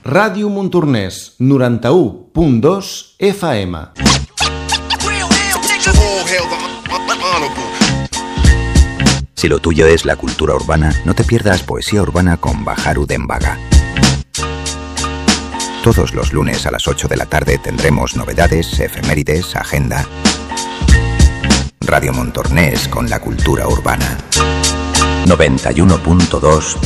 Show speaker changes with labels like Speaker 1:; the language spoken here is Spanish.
Speaker 1: Ràdio Montornès, 91.2 FM.
Speaker 2: Si lo tuyo es la cultura urbana, no te pierdas Poesía Urbana con Baharu Dembaga. Todos los lunes a las 8 de la tarde tendremos novedades, efemérides, agenda. Radio Montornès con la cultura urbana. 91.2